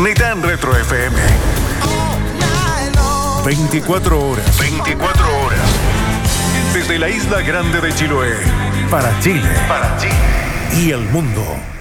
Nitán Retro FM. 24 horas. 24 horas. Desde la isla grande de Chiloé. Para Chile. Y el mundo.